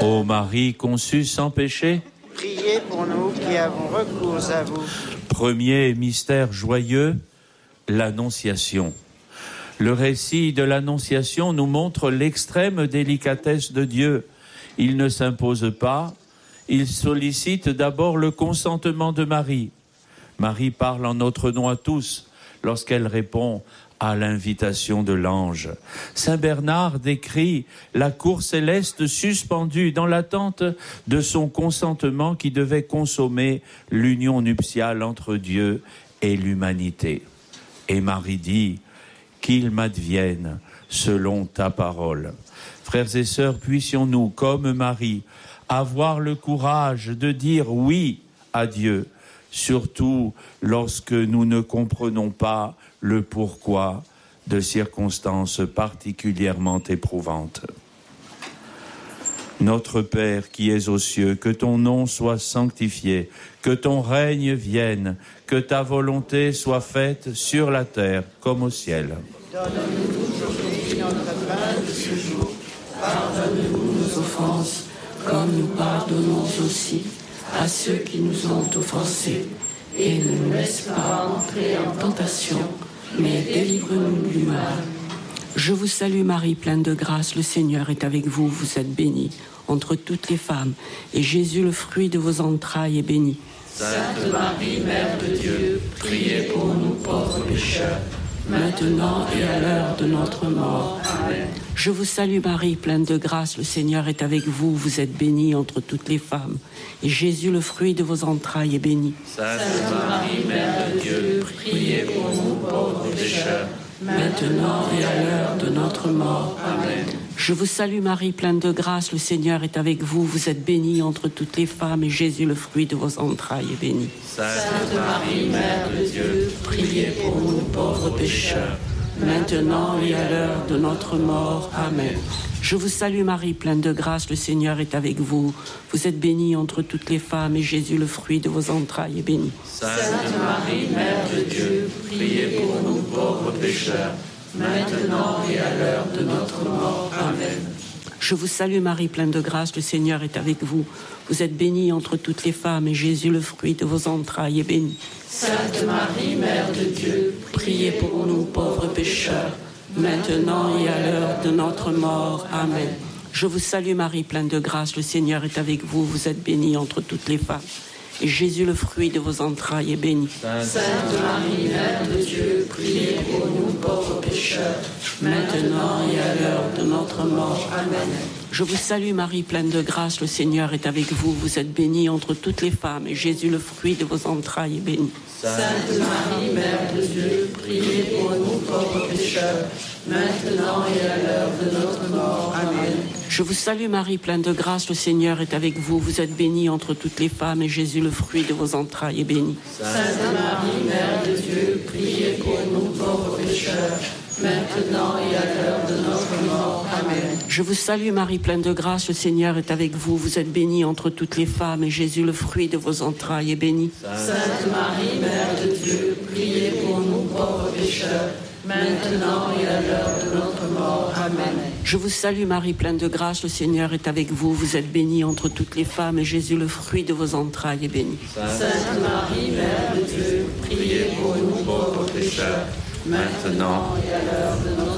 Ô Marie conçue sans péché, priez pour nous qui avons recours à vous. Premier mystère joyeux, l'Annonciation. Le récit de l'Annonciation nous montre l'extrême délicatesse de Dieu. Il ne s'impose pas, il sollicite d'abord le consentement de Marie. Marie parle en notre nom à tous lorsqu'elle répond à l'invitation de l'ange. Saint Bernard décrit la cour céleste suspendue dans l'attente de son consentement qui devait consommer l'union nuptiale entre Dieu et l'humanité. Et Marie dit « Qu'il m'advienne selon ta parole ». Frères et sœurs, puissions-nous, comme Marie, avoir le courage de dire oui à Dieu, surtout lorsque nous ne comprenons pas le pourquoi de circonstances particulièrement éprouvantes. Notre Père qui es aux cieux, que ton nom soit sanctifié, que ton règne vienne, que ta volonté soit faite sur la terre comme au ciel. Donne-nous aujourd'hui notre pain de ce jour. Pardonne-nous nos offenses, comme nous pardonnons aussi à ceux qui nous ont offensés. Et ne nous laisse pas entrer en tentation, mais délivre-nous du mal. Je vous salue Marie, pleine de grâce, le Seigneur est avec vous. Vous êtes bénie entre toutes les femmes, et Jésus, le fruit de vos entrailles, est béni. Sainte Marie, Mère de Dieu, priez pour nous pauvres pécheurs, maintenant et à l'heure de notre mort. Amen. Je vous salue Marie, pleine de grâce, le Seigneur est avec vous. Vous êtes bénie entre toutes les femmes, et Jésus, le fruit de vos entrailles, est béni. Sainte Marie, Mère de Dieu, priez pour nous pauvres pécheurs, maintenant et à l'heure de notre mort. Amen. Je vous salue Marie, pleine de grâce, le Seigneur est avec vous. Vous êtes bénie entre toutes les femmes, et Jésus, le fruit de vos entrailles, est béni. Sainte Marie, Mère de Dieu, priez pour nous pauvres pécheurs, maintenant et à l'heure de notre mort. Amen. Je vous salue Marie, pleine de grâce, le Seigneur est avec vous. Vous êtes bénie entre toutes les femmes, et Jésus, le fruit de vos entrailles, est béni. Sainte Marie, Mère de Dieu, priez pour nous pauvres pécheurs, maintenant et à l'heure de notre mort. Amen. Je vous salue Marie, pleine de grâce, le Seigneur est avec vous. Vous êtes bénie entre toutes les femmes, et Jésus, le fruit de vos entrailles, est béni. Sainte Marie, Mère de Dieu, priez pour nous pauvres pécheurs, maintenant et à l'heure de notre mort. Amen. Je vous salue Marie, pleine de grâce, le Seigneur est avec vous. Vous êtes bénie entre toutes les femmes, et Jésus, le fruit de vos entrailles, est béni. Sainte Marie, Mère de Dieu, priez pour nous pauvres pécheurs, maintenant et à l'heure de notre mort. Amen. Je vous salue Marie, pleine de grâce, le Seigneur est avec vous. Vous êtes bénie entre toutes les femmes, et Jésus, le fruit de vos entrailles, est béni. Sainte Marie, Mère de Dieu, priez pour nous pauvres pécheurs, maintenant et à l'heure de notre mort. Amen. Je vous salue Marie, pleine de grâce, le Seigneur est avec vous. Vous êtes bénie entre toutes les femmes, et Jésus, le fruit de vos entrailles, est béni. Sainte Marie, Mère de Dieu, priez pour nous pauvres pécheurs, maintenant et à l'heure de notre mort. Amen. Je vous salue Marie, pleine de grâce, le Seigneur est avec vous. Vous êtes bénie entre toutes les femmes, et Jésus, le fruit de vos entrailles, est béni. Sainte Marie, Mère de Dieu, priez pour nous pauvres pécheurs, maintenant et à l'heure de notre mort. Amen. Je vous salue Marie, pleine de grâce, le Seigneur est avec vous. Vous êtes bénie entre toutes les femmes, et Jésus, le fruit de vos entrailles, est béni. Sainte Marie, Mère de Dieu, priez pour nous pauvres pécheurs, maintenant et à l'heure de notre